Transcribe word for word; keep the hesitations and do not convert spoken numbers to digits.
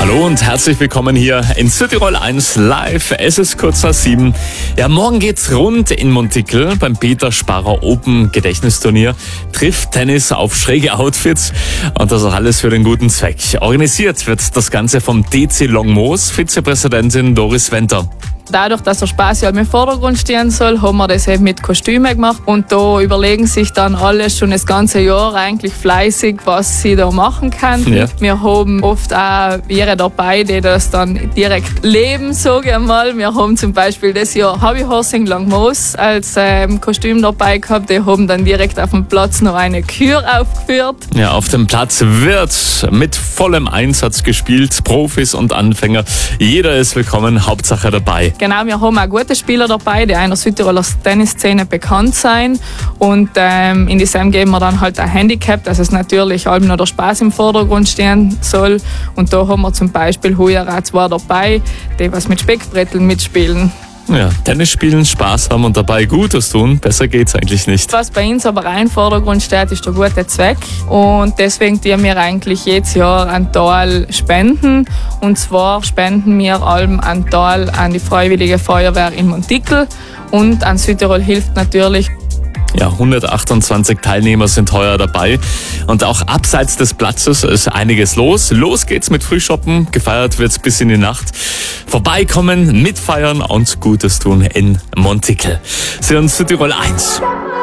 Hallo und herzlich willkommen hier in Südtirol eins live. Es ist kurz nach sieben. Ja, morgen geht's rund in Montikel beim Peter Sparrer Open Gedächtnisturnier. Trifft Tennis auf schräge Outfits und das auch alles für den guten Zweck. Organisiert wird das Ganze vom D C Longmoos, Vizepräsidentin Doris Wenter. Dadurch, dass der Spaß ja im Vordergrund stehen soll, haben wir das eben mit Kostümen gemacht. Und da überlegen sich dann alle schon das ganze Jahr eigentlich fleißig, was sie da machen kann. Ja. Wir haben oft auch ihre dabei, die das dann direkt leben, sage ich einmal. Wir haben zum Beispiel das Jahr Hobby Horsing Longmoos als ähm, Kostüm dabei gehabt. Die haben dann direkt auf dem Platz noch eine Kür aufgeführt. Ja, auf dem Platz wird mit vollem Einsatz gespielt. Profis und Anfänger. Jeder ist willkommen, Hauptsache dabei. Genau, wir haben auch gute Spieler dabei, die in der Südtiroler Tennisszene bekannt sind. Und ähm, in diesem geben wir dann halt ein Handicap, dass es natürlich allem noch der Spaß im Vordergrund stehen soll. Und da haben wir zum Beispiel heuer auch zwei dabei, die was mit Speckbretteln mitspielen. Ja, Tennis spielen, Spaß haben und dabei Gutes tun. Besser geht's eigentlich nicht. Was bei uns aber auch im Vordergrund steht, ist der gute Zweck. Und deswegen tun wir eigentlich jedes Jahr einen Teil spenden. Und zwar spenden wir allem einen Teil an die Freiwillige Feuerwehr in Montikel. Und an Südtirol hilft natürlich. Ja, hundertachtundzwanzig Teilnehmer sind heuer dabei. Und auch abseits des Platzes ist einiges los. Los geht's mit Frühshoppen. Gefeiert wird's bis in die Nacht. Vorbeikommen, mitfeiern und Gutes tun in Montikel. Sie hören Südtirol eins.